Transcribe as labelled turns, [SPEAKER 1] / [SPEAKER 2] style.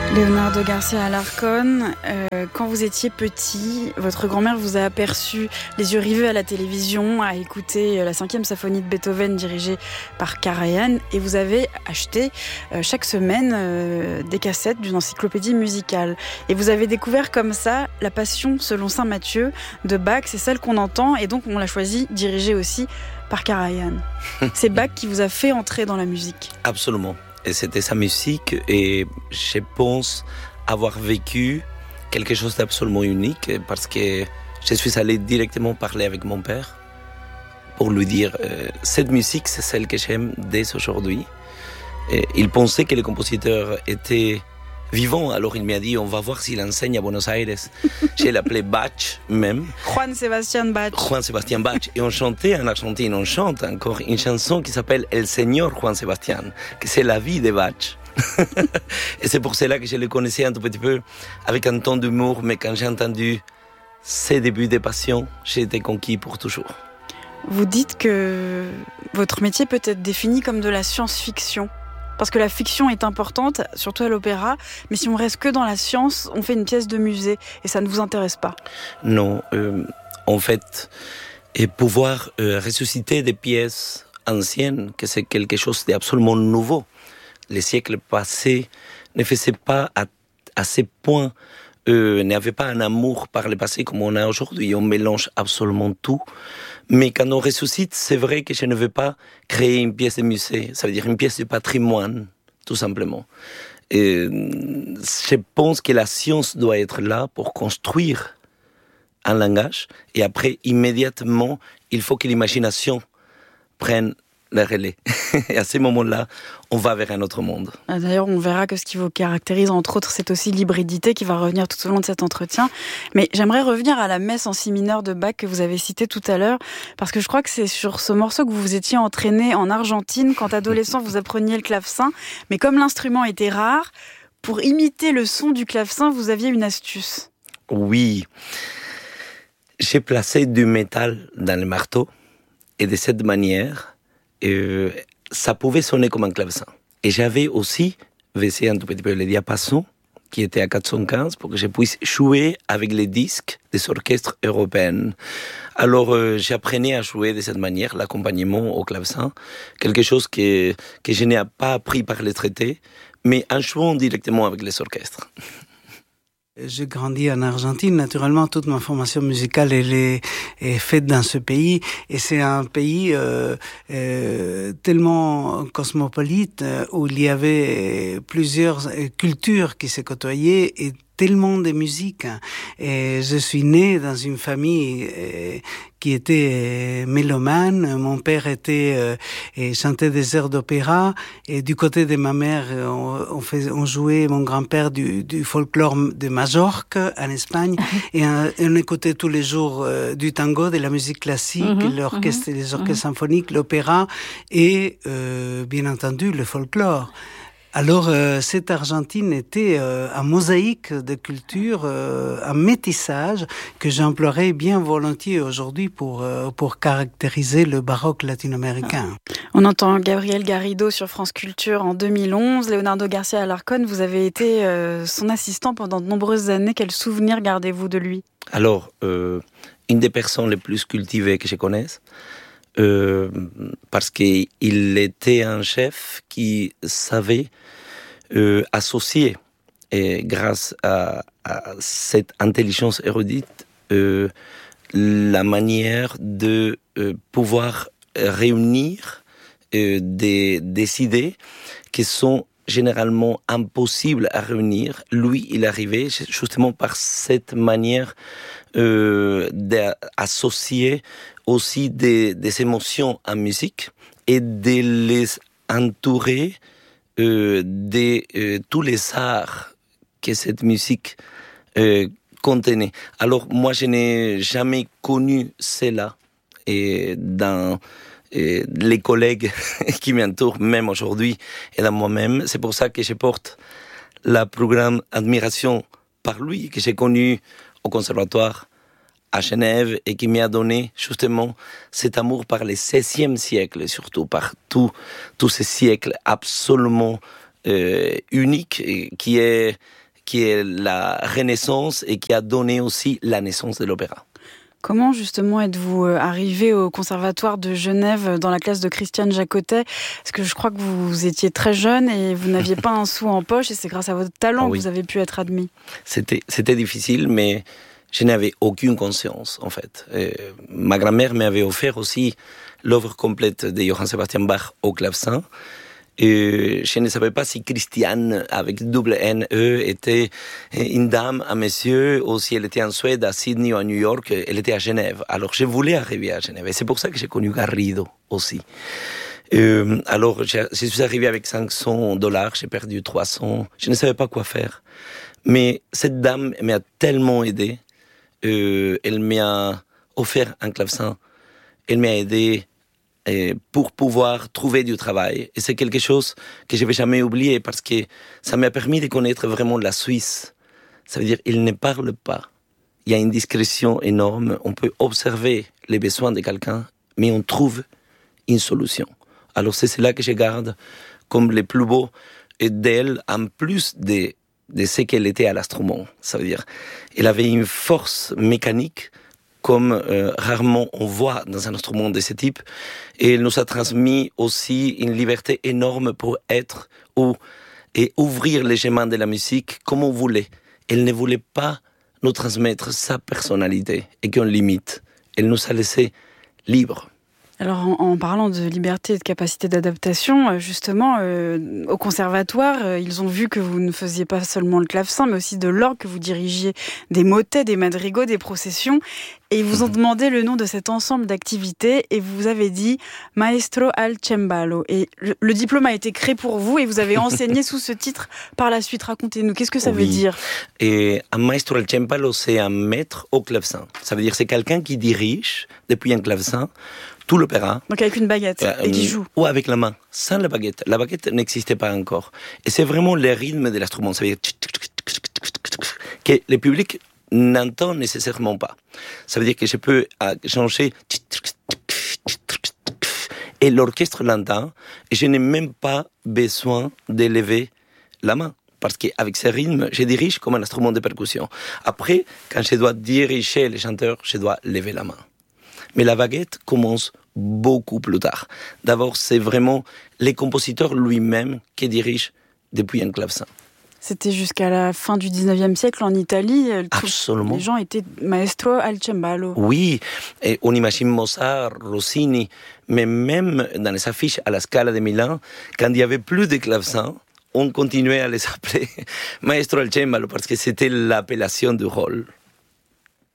[SPEAKER 1] Leonardo Garcia Alarcón, quand vous étiez petit, votre grand-mère vous a aperçu les yeux rivés à la télévision, à écouter la 5e symphonie de Beethoven dirigée par Karajan, et vous avez acheté chaque semaine des cassettes d'une encyclopédie musicale. Et vous avez découvert comme ça la Passion selon saint Matthieu de Bach, c'est celle qu'on entend, et donc on l'a choisie dirigée aussi par Karajan. C'est Bach qui vous a fait entrer dans la musique.
[SPEAKER 2] Absolument. Et c'était sa musique et je pense avoir vécu quelque chose d'absolument unique parce que je suis allé directement parler avec mon père pour lui dire cette musique c'est celle que j'aime dès aujourd'hui. Et il pensait que le compositeur était vivant, alors il m'a dit on va voir s'il enseigne à Buenos Aires. Je l'appelais Bach même.
[SPEAKER 1] Juan Sebastián Bach.
[SPEAKER 2] Juan Sebastián Bach. Et on chantait en Argentine, on chante encore une chanson qui s'appelle El Señor Juan Sebastián, que c'est la vie de Bach. Et c'est pour cela que je le connaissais un tout petit peu, avec un ton d'humour, mais quand j'ai entendu ses débuts de passion, j'ai été conquis pour toujours.
[SPEAKER 1] Vous dites que votre métier peut être défini comme de la science-fiction. Parce que la fiction est importante, surtout à l'opéra, mais si on reste que dans la science, on fait une pièce de musée, et ça ne vous intéresse pas?
[SPEAKER 2] Non, en fait, et pouvoir ressusciter des pièces anciennes, que c'est quelque chose d'absolument nouveau. Les siècles passés ne faisaient pas à ce point, n'avaient pas un amour par le passé comme on a aujourd'hui. On mélange absolument tout. Mais quand on ressuscite, c'est vrai que je ne veux pas créer une pièce de musée. Ça veut dire une pièce de patrimoine, tout simplement. Et je pense que la science doit être là pour construire un langage. Et après, immédiatement, il faut que l'imagination prenne le relais. Et à ce moment-là, on va vers un autre monde.
[SPEAKER 1] D'ailleurs, on verra que ce qui vous caractérise, entre autres, c'est aussi l'hybridité qui va revenir tout au long de cet entretien. Mais j'aimerais revenir à la messe en si mineur de Bach que vous avez citée tout à l'heure, parce que je crois que c'est sur ce morceau que vous vous étiez entraîné en Argentine. Quand adolescent, vous appreniez le clavecin. Mais comme l'instrument était rare, pour imiter le son du clavecin, vous aviez une astuce.
[SPEAKER 2] Oui. J'ai placé du métal dans le marteau, et de cette manière, ça pouvait sonner comme un clavecin. Et j'avais aussi baissé un tout petit peu le diapason, qui était à 415, pour que je puisse jouer avec les disques des orchestres européens. Alors, j'apprenais à jouer de cette manière, l'accompagnement au clavecin, quelque chose que je n'ai pas appris par les traités, mais en jouant directement avec les orchestres.
[SPEAKER 3] J'ai grandi en Argentine. Naturellement, toute ma formation musicale est faite dans ce pays. Et c'est un pays tellement cosmopolite où il y avait plusieurs cultures qui se côtoyaient et tellement de musique. Et je suis né dans une famille qui était mélomane. Mon père chantait des airs d'opéra. Et du côté de ma mère, on jouait, mon grand-père, du folklore de Majorque, en Espagne. Et on écoutait tous les jours du tango, de la musique classique, les orchestres symphoniques, l'opéra et, bien entendu, le folklore. Alors, cette Argentine était un mosaïque de culture, un métissage que j'emploierais bien volontiers aujourd'hui pour caractériser le baroque latino-américain.
[SPEAKER 1] On entend Gabriel Garrido sur France Culture en 2011. Leonardo Garcia Alarcón, vous avez été son assistant pendant de nombreuses années. Quel souvenir gardez-vous de lui?
[SPEAKER 2] Alors, une des personnes les plus cultivées que je connaisse, parce qu'il était un chef qui savait associer, et grâce à cette intelligence érudite, la manière de pouvoir réunir des idées qui sont généralement impossibles à réunir. Lui, il arrivait justement par cette manière d'associer aussi des émotions en musique et de les entourer de tous les arts que cette musique contenait. Alors moi, je n'ai jamais connu cela dans les collègues qui m'entourent, même aujourd'hui, et dans moi-même. C'est pour ça que je porte la plus grande admiration par lui, que j'ai connu au conservatoire à Genève et qui m'a donné justement cet amour par le XVIe siècle, surtout par tous ces siècles absolument unique qui est la Renaissance et qui a donné aussi la naissance de l'opéra.
[SPEAKER 1] Comment justement êtes-vous arrivé au Conservatoire de Genève dans la classe de Christiane Jacotet ? Parce que je crois que vous étiez très jeune et vous n'aviez pas un sou en poche et c'est grâce à votre talent que vous avez pu être admis.
[SPEAKER 2] C'était difficile, mais je n'avais aucune conscience en fait. Ma grand-mère m'avait offert aussi l'œuvre complète de Johann Sebastian Bach au clavecin. Et je ne savais pas si Christiane, avec double N-E, était une dame à monsieur, ou si elle était en Suède, à Sydney ou à New York, elle était à Genève. Alors je voulais arriver à Genève, et c'est pour ça que j'ai connu Garrido aussi. Alors je suis arrivé avec $500, j'ai perdu 300, je ne savais pas quoi faire. Mais cette dame m'a tellement aidé, elle m'a offert un clavecin, elle m'a aidé pour pouvoir trouver du travail. Et c'est quelque chose que je ne vais jamais oublier parce que ça m'a permis de connaître vraiment la Suisse. Ça veut dire qu'il ne parle pas. Il y a une discrétion énorme. On peut observer les besoins de quelqu'un, mais on trouve une solution. Alors c'est cela que je garde comme le plus beau d'elle, en plus de ce qu'elle était à l'instrument. Ça veut dire elle avait une force mécanique comme rarement on voit dans un instrument de ce type. Et elle nous a transmis aussi une liberté énorme pour être et ouvrir les chemins de la musique comme on voulait. Elle ne voulait pas nous transmettre sa personnalité et qu'on limite. Elle nous a laissés libres.
[SPEAKER 1] Alors en parlant de liberté et de capacité d'adaptation, justement, au conservatoire, ils ont vu que vous ne faisiez pas seulement le clavecin, mais aussi de l'orgue, que vous dirigiez des motets, des madrigaux, des processions. Et ils vous ont demandé le nom de cet ensemble d'activités et vous avez dit « Maestro al cembalo ». Et le diplôme a été créé pour vous et vous avez enseigné sous ce titre par la suite. Racontez-nous, qu'est-ce que ça veut dire ?
[SPEAKER 2] Et un maestro al cembalo, c'est un maître au clavecin. Ça veut dire c'est quelqu'un qui dirige depuis un clavecin tout l'opéra.
[SPEAKER 1] Donc avec une baguette et qui joue.
[SPEAKER 2] Ou avec la main, sans la baguette. La baguette n'existait pas encore. Et c'est vraiment le rythme de l'instrument. Ça veut dire que le public n'entend nécessairement pas. Ça veut dire que je peux changer et l'orchestre l'entend et je n'ai même pas besoin d'élever la main. Parce qu'avec ce rythme, je dirige comme un instrument de percussion. Après, quand je dois diriger les chanteurs, je dois lever la main. Mais la baguette commence beaucoup plus tard. D'abord, c'est vraiment le compositeur lui-même qui dirige depuis un clavecin.
[SPEAKER 1] C'était jusqu'à la fin du 19e siècle en Italie.
[SPEAKER 2] Absolument.
[SPEAKER 1] Les gens étaient maestro al cembalo.
[SPEAKER 2] Oui, et on imagine Mozart, Rossini, mais même dans les affiches à la Scala de Milan, quand il n'y avait plus de clavecin, on continuait à les appeler maestro al cembalo parce que c'était l'appellation du rôle.